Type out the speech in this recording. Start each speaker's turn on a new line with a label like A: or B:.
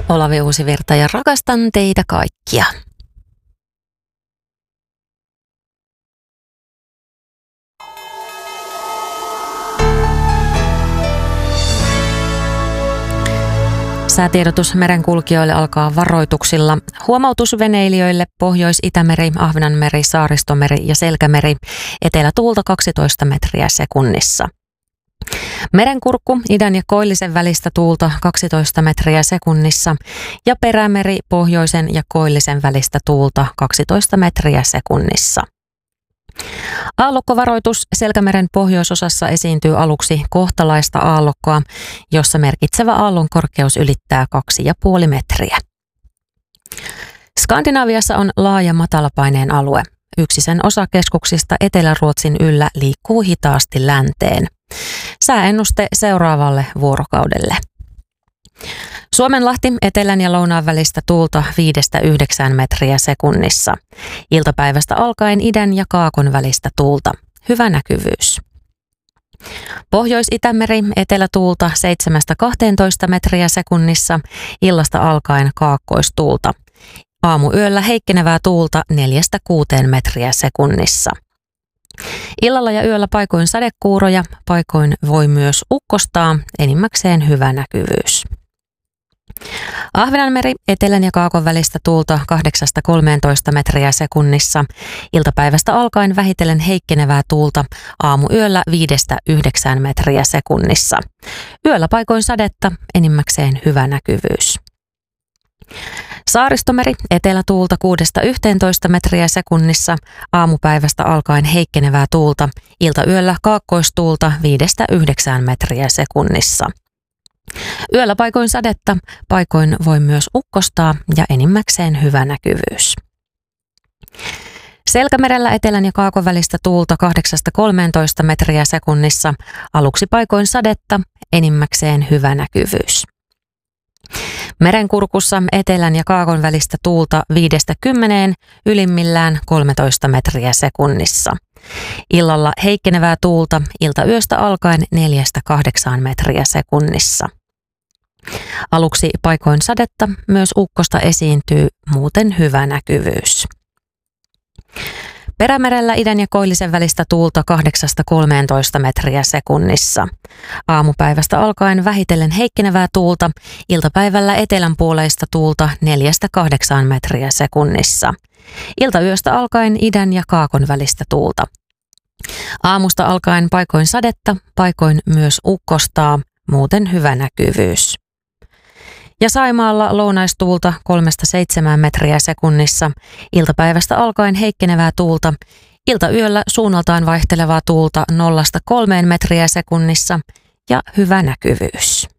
A: Olavi Uusivirta ja rakastan teitä kaikkia. Säätiedotus merenkulkijoille alkaa varoituksilla. Huomautus veneilijöille Pohjois-Itämeri, Ahvenanmeri, Saaristomeri ja Selkämeri, etelätuulta 12 metriä sekunnissa. Merenkurkku idän ja koillisen välistä tuulta 12 metriä sekunnissa ja Perämeri pohjoisen ja koillisen välistä tuulta 12 metriä sekunnissa. Aallokkovaroitus Selkämeren pohjoisosassa esiintyy aluksi kohtalaista aallokkoa, jossa merkitsevä aallon korkeus ylittää 2,5 metriä. Skandinaviassa on laaja matalapaineen alue. Yksi sen osakeskuksista Etelä-Ruotsin yllä liikkuu hitaasti länteen. Sääennuste seuraavalle vuorokaudelle. Suomenlahti etelän ja lounaan välistä tuulta 5-9 metriä sekunnissa. Iltapäivästä alkaen idän ja kaakon välistä tuulta. Hyvä näkyvyys. Pohjois-Itämeri etelätuulta 7-12 metriä sekunnissa. Illasta alkaen kaakkoistuulta. Aamuyöllä heikkenevää tuulta 4-6 metriä sekunnissa. Illalla ja yöllä paikoin sadekuuroja, paikoin voi myös ukkostaa, enimmäkseen hyvä näkyvyys. Ahvenanmeri etelän ja kaakon välistä tuulta 8-13 metriä sekunnissa. Iltapäivästä alkaen vähitellen heikkenevää tuulta, aamuyöllä 5-9 metriä sekunnissa. Yöllä paikoin sadetta, enimmäkseen hyvä näkyvyys. Saaristomeri etelätuulta 6-11 metriä sekunnissa, aamupäivästä alkaen heikkenevää tuulta, iltayöllä kaakkoistuulta 5-9 metriä sekunnissa. Yöllä paikoin sadetta, paikoin voi myös ukkostaa ja enimmäkseen hyvä näkyvyys. Selkämerellä etelän ja kaakon välistä tuulta 8-13 metriä sekunnissa, aluksi paikoin sadetta, enimmäkseen hyvä näkyvyys. Merenkurkussa etelän ja kaakon välistä tuulta 5-10, ylimmillään 13 metriä sekunnissa. Illalla heikkenevää tuulta, iltayöstä alkaen 4-8 metriä sekunnissa. Aluksi paikoin sadetta, myös ukkosta esiintyy, muuten hyvä näkyvyys. Perämerellä idän ja koillisen välistä tuulta 8-13 metriä sekunnissa. Aamupäivästä alkaen vähitellen heikkenevää tuulta, iltapäivällä etelänpuoleista tuulta 4-8 metriä sekunnissa. Iltayöstä alkaen idän ja kaakon välistä tuulta. Aamusta alkaen paikoin sadetta, paikoin myös ukkostaa, muuten hyvä näkyvyys. Ja Saimaalla lounaistuulta 3-7 metriä sekunnissa, iltapäivästä alkaen heikkenevää tuulta, iltayöllä suunnaltaan vaihtelevaa tuulta 0-3 metriä sekunnissa ja hyvä näkyvyys.